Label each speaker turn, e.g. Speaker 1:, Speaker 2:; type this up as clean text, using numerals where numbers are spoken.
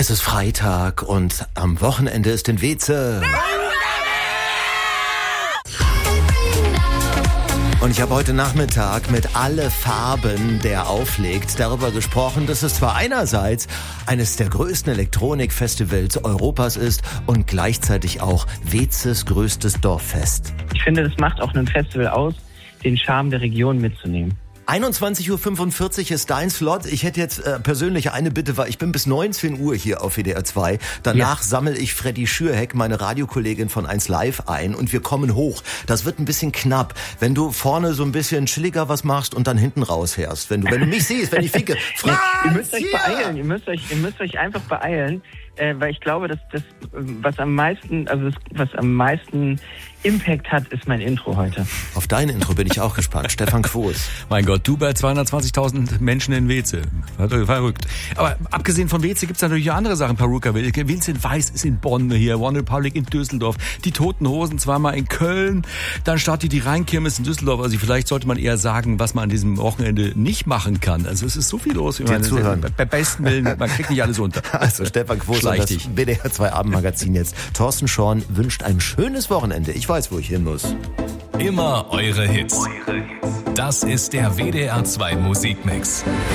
Speaker 1: Es ist Freitag und am Wochenende ist in Weze. Und ich habe heute Nachmittag mit Alle Farben, der auflegt, darüber gesprochen, dass es zwar einerseits eines der größten Elektronikfestivals Europas ist und gleichzeitig auch Wezes größtes Dorffest.
Speaker 2: Ich finde, das macht auch ein Festival aus, den Charme der Region mitzunehmen.
Speaker 1: 21.45 Uhr ist dein Slot. Ich hätte jetzt persönlich eine Bitte, weil ich bin bis 19 Uhr hier auf WDR 2. Danach sammle ich Freddy Schürheck, meine Radiokollegin von 1 Live, ein und wir kommen hoch. Das wird ein bisschen knapp, wenn du vorne so ein bisschen chilliger was machst und dann hinten rausfährst. Wenn du mich siehst, wenn ich winke.
Speaker 2: Franz, ihr müsst euch beeilen. Ihr müsst euch einfach beeilen. Weil ich glaube, dass das, was am meisten Impact hat, ist mein Intro heute.
Speaker 1: Auf dein Intro bin ich auch gespannt. Stefan Quos.
Speaker 3: Mein Gott, du bei 220.000 Menschen in Weze. Verrückt. Aber abgesehen von Weze gibt's natürlich auch andere Sachen. Perukaville, Vincent Weiss ist in Bonn hier, One Republic in Düsseldorf, die Toten Hosen zweimal in Köln, dann startet die Rheinkirmes in Düsseldorf. Also vielleicht sollte man eher sagen, was man an diesem Wochenende nicht machen kann. Also es ist so viel los. Bei besten Willen, man kriegt nicht alles unter.
Speaker 1: Also Stefan Quos und das WDR 2 Abendmagazin jetzt. Thorsten Schorn wünscht ein schönes Wochenende. Ich weiß, wo ich hin muss.
Speaker 4: Immer eure Hits. Das ist der WDR 2 Musikmix.